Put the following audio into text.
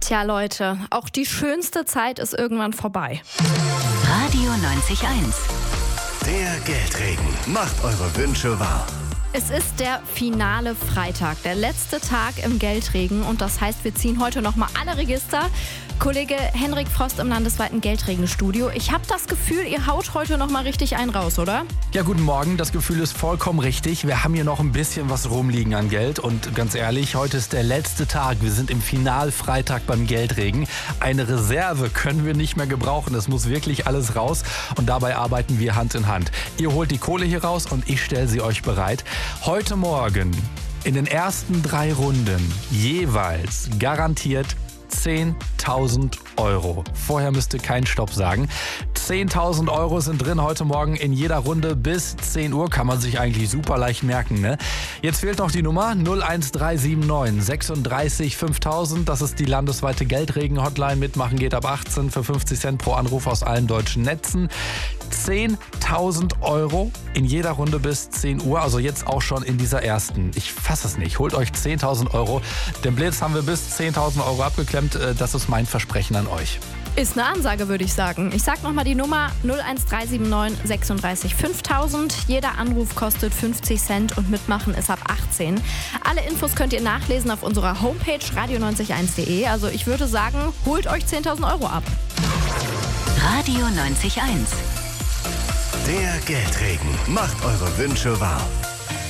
Tja, Leute, auch die schönste Zeit ist irgendwann vorbei. Radio 90.1. Der Geldregen macht eure Wünsche wahr. Es ist der finale Freitag, der letzte Tag im Geldregen und das heißt, wir ziehen heute nochmal alle Register. Kollege Henrik Frost im landesweiten Geldregenstudio. Ich habe das Gefühl, ihr haut heute nochmal richtig einen raus, oder? Ja, guten Morgen. Das Gefühl ist vollkommen richtig. Wir haben hier noch ein bisschen was rumliegen an Geld. Und ganz ehrlich, heute ist der letzte Tag. Wir sind im Finalfreitag beim Geldregen. Eine Reserve können wir nicht mehr gebrauchen. Es muss wirklich alles raus. Und dabei arbeiten wir Hand in Hand. Ihr holt die Kohle hier raus und ich stelle sie euch bereit. Heute Morgen in den ersten 3 Runden jeweils garantiert 10.000 Euro. Vorher müsst ihr keinen Stopp sagen. 10.000 Euro sind drin heute Morgen in jeder Runde bis 10 Uhr. Kann man sich eigentlich super leicht merken, ne? Jetzt fehlt noch die Nummer 01379 36 5000. Das ist die landesweite Geldregen-Hotline. Mitmachen geht ab 18 für 50 Cent pro Anruf aus allen deutschen Netzen. 10.000 Euro in jeder Runde bis 10 Uhr. Also jetzt auch schon in dieser ersten. Ich fasse es nicht. Holt euch 10.000 Euro. Den Blitz haben wir bis 10.000 Euro abgeklemmt. Das ist mein Versprechen an euch. Ist eine Ansage, würde ich sagen. Ich sag nochmal die Nummer 01379 36 5000. Jeder Anruf kostet 50 Cent und mitmachen ist ab 18. Alle Infos könnt ihr nachlesen auf unserer Homepage radio901.de. Also ich würde sagen, holt euch 10.000 Euro ab. Radio 90.1. Der Geldregen macht eure Wünsche wahr.